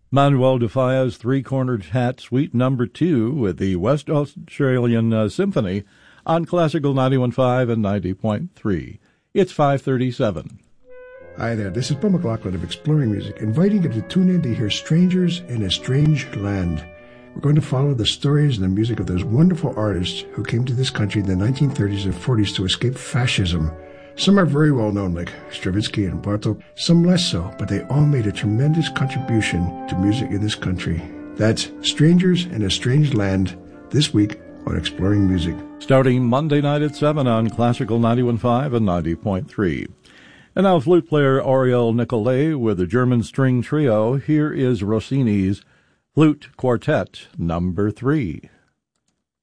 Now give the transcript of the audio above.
Manuel de Falla's Three-Cornered Hat Suite No. 2 with the West Australian Symphony on Classical 91.5 and 90.3. It's 5:37. Hi there, this is Bill McLaughlin of Exploring Music, inviting you to tune in to hear Strangers in a Strange Land. We're going to follow the stories and the music of those wonderful artists who came to this country in the 1930s and 40s to escape fascism. Some are very well known, like Stravinsky and Bartók, some less so, but they all made a tremendous contribution to music in this country. That's Strangers in a Strange Land, this week on Exploring Music. Starting Monday night at 7 on Classical 91.5 and 90.3. And now flute player Auriel Nicolai with the German String Trio. Here is Rossini's Flute Quartet No. 3.